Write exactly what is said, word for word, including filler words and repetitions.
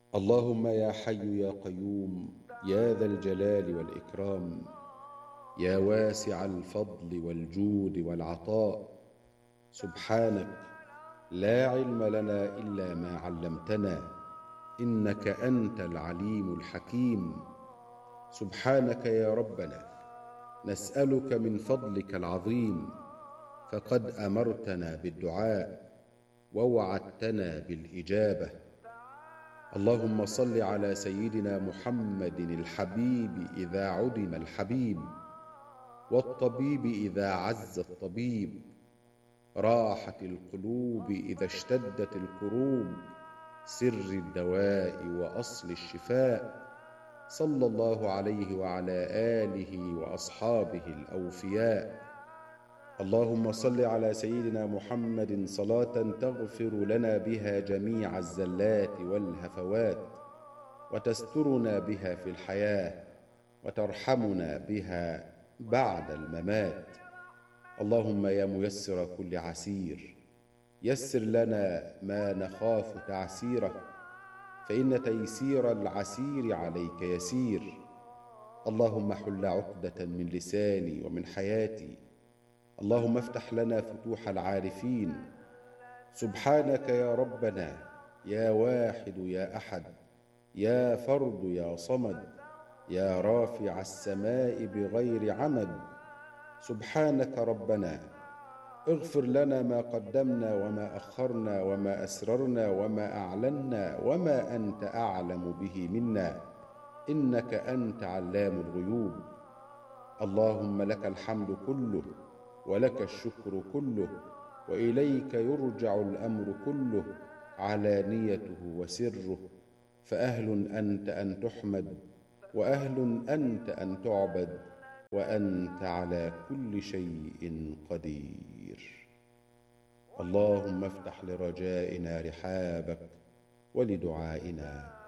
اللهم يا حي يا قيوم يا ذا الجلال والإكرام، يا واسع الفضل والجود والعطاء، سبحانك لا علم لنا إلا ما علمتنا، إنك أنت العليم الحكيم. سبحانك يا ربنا، نسألك من فضلك العظيم، فقد أمرتنا بالدعاء ووعدتنا بالإجابة. اللهم صل على سيدنا محمد الحبيب إذا عدم الحبيب، والطبيب إذا عز الطبيب، راحة القلوب إذا اشتدت الكروب، سر الدواء وأصل الشفاء، صلى الله عليه وعلى آله وأصحابه الأوفياء. اللهم صل على سيدنا محمد صلاة تغفر لنا بها جميع الزلات والهفوات، وتسترنا بها في الحياة، وترحمنا بها بعد الممات. اللهم يا ميسر كل عسير، يسر لنا ما نخاف تعسيره، فإن تيسير العسير عليك يسير. اللهم حل عقدة من لساني ومن حياتي، اللهم افتح لنا فتوح العارفين. سبحانك يا ربنا، يا واحد يا أحد، يا فرد يا صمد، يا رافع السماء بغير عمد. سبحانك ربنا، اغفر لنا ما قدمنا وما أخرنا وما أسررنا وما أعلنا وما أنت أعلم به منا، إنك أنت علام الغيوب. اللهم لك الحمد كله، ولك الشكر كله، وإليك يرجع الأمر كله، علانيته وسره. فأهل أنت أن تحمد، وأهل أنت أن تعبد، وأنت على كل شيء قدير. اللهم افتح لرجائنا رحابك، ولدعائنا